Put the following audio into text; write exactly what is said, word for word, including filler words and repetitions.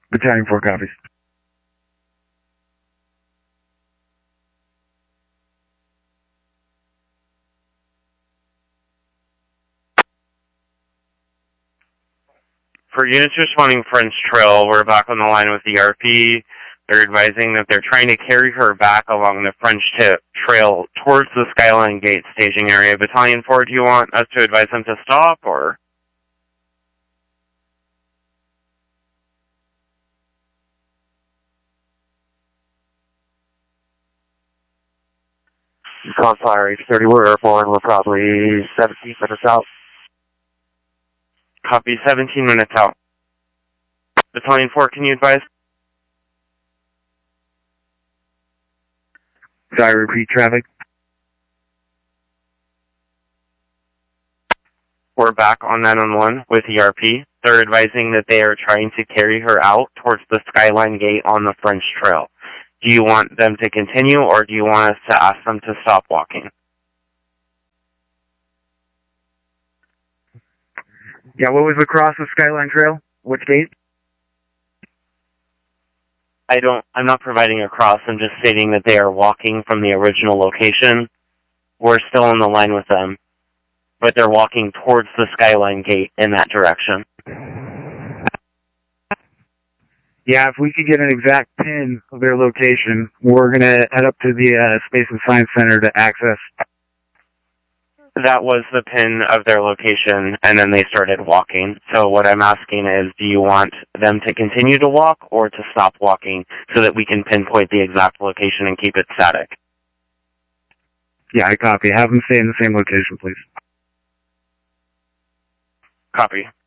Battalion four copies. For units responding French Trail, we're back on the line with the R P. They're advising that they're trying to carry her back along the French tip Trail towards the Skyline Gate staging area. Battalion four, do you want us to advise them to stop, or? Confire H thirty, we're airborne, we're probably seventeen minutes out. Copy, seventeen minutes out. Battalion four, can you advise? Sorry, repeat traffic. We're back on nine one one with E R P. They're advising that they are trying to carry her out towards the Skyline Gate on the French Trail. Do you want them to continue, or do you want us to ask them to stop walking? Yeah, what was across the Skyline Trail? Which gate? I don't, I'm not providing a cross. I'm just stating that they are walking from the original location. We're still on the line with them, but they're walking towards the Skyline Gate in that direction. Yeah, if we could get an exact pin of their location, we're going to head up to the uh, Space and Science Center to access. That was the pin of their location, and then they started walking. So what I'm asking is, do you want them to continue to walk or to stop walking so that we can pinpoint the exact location and keep it static? Yeah, I copy. Have them stay in the same location, please. Copy.